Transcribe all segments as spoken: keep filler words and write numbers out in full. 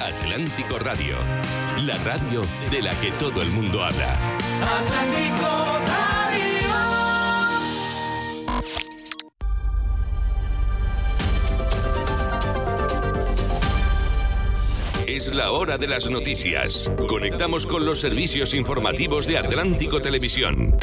Atlántico Radio, la radio de la que todo el mundo habla. Atlántico Radio. Es la hora de las noticias. Conectamos con los servicios informativos de Atlántico Televisión.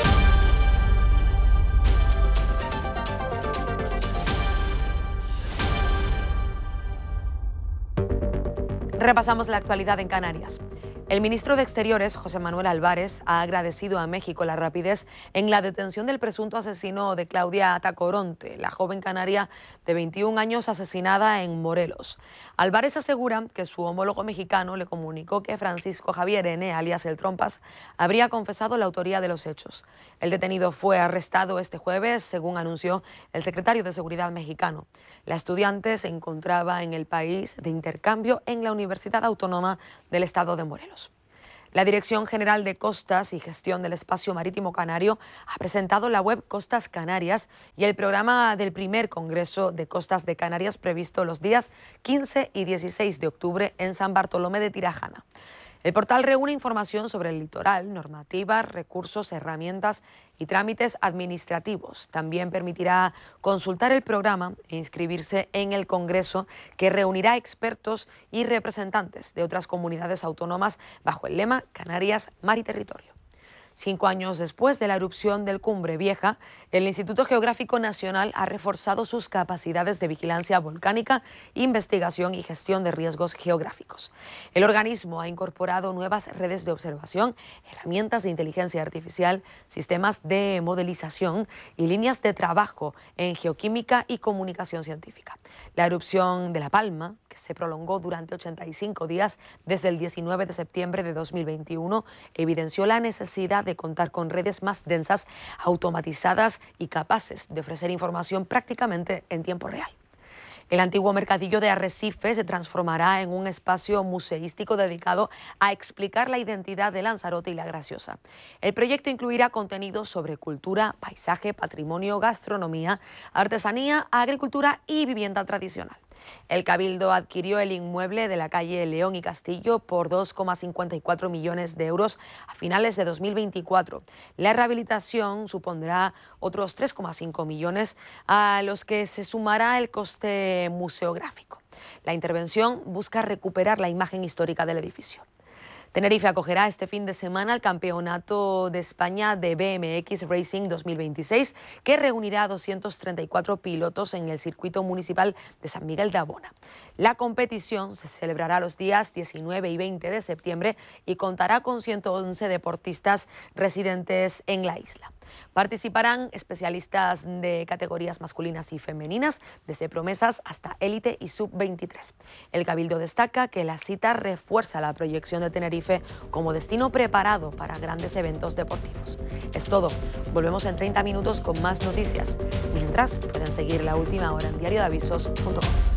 Repasamos la actualidad en Canarias. El ministro de Exteriores, José Manuel Álvarez, ha agradecido a México la rapidez en la detención del presunto asesino de Claudia Tacoronte, la joven canaria de veintiún años asesinada en Morelos. Álvarez asegura que su homólogo mexicano le comunicó que Francisco Javier N., alias El Trompas, habría confesado la autoría de los hechos. El detenido fue arrestado este jueves, según anunció el secretario de Seguridad mexicano. La estudiante se encontraba en el país de intercambio en la Universidad Autónoma del Estado de Morelos. La Dirección General de Costas y Gestión del Espacio Marítimo Canario ha presentado la web Costas Canarias y el programa del primer Congreso de Costas de Canarias previsto los días quince y dieciséis de octubre en San Bartolomé de Tirajana. El portal reúne información sobre el litoral, normativas, recursos, herramientas y trámites administrativos. También permitirá consultar el programa e inscribirse en el Congreso, que reunirá expertos y representantes de otras comunidades autónomas bajo el lema Canarias, Mar y Territorio. Cinco años después de la erupción del Cumbre Vieja, el Instituto Geográfico Nacional ha reforzado sus capacidades de vigilancia volcánica, investigación y gestión de riesgos geográficos. El organismo ha incorporado nuevas redes de observación, herramientas de inteligencia artificial, sistemas de modelización y líneas de trabajo en geoquímica y comunicación científica. La erupción de La Palma, que se prolongó durante ochenta y cinco días desde el diecinueve de septiembre de dos mil veintiuno, evidenció la necesidad de contar con redes más densas, automatizadas y capaces de ofrecer información prácticamente en tiempo real. El antiguo mercadillo de Arrecife se transformará en un espacio museístico dedicado a explicar la identidad de Lanzarote y La Graciosa. El proyecto incluirá contenidos sobre cultura, paisaje, patrimonio, gastronomía, artesanía, agricultura y vivienda tradicional. El Cabildo adquirió el inmueble de la calle León y Castillo por dos coma cincuenta y cuatro millones de euros a finales de dos mil veinticuatro. La rehabilitación supondrá otros tres coma cinco millones, a los que se sumará el coste museográfico. La intervención busca recuperar la imagen histórica del edificio. Tenerife acogerá este fin de semana el Campeonato de España de B M X Racing dos mil veintiséis, que reunirá a doscientos treinta y cuatro pilotos en el circuito municipal de San Miguel de Abona. La competición se celebrará los días diecinueve y veinte de septiembre y contará con ciento once deportistas residentes en la isla. Participarán especialistas de categorías masculinas y femeninas, desde promesas hasta élite y sub veintitrés. El Cabildo destaca que la cita refuerza la proyección de Tenerife como destino preparado para grandes eventos deportivos. Es todo. Volvemos en treinta minutos con más noticias. Mientras, pueden seguir La Última Hora en diario de avisos punto com.